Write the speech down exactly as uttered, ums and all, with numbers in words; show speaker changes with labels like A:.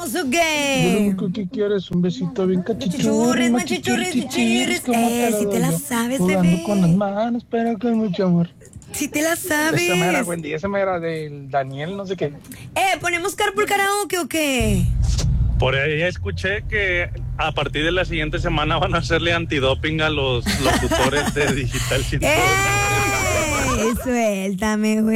A: ¿Cantamos o
B: Yo lo
A: qué?
B: único que quiero es un besito bien cachichurris,
A: Chichurres,
B: machichurris,
A: machichurres,
B: chichirris,
A: chichirres.
B: como
A: Eh,
B: te lo
A: si te
B: doy
A: la
B: yo.
A: sabes,
B: Jugando
A: bebé.
B: con las manos, pero con mucho amor.
A: Si te la
B: Esa me era
A: sabes.
B: Wendy, esa me era del Daniel, no sé qué.
A: Eh, ¿ponemos carpool karaoke o qué?
C: Por ahí escuché que a partir de la siguiente semana van a hacerle antidoping a los locutores de Digital Sin Voz.
A: ¡Eh! Suéltame, güey.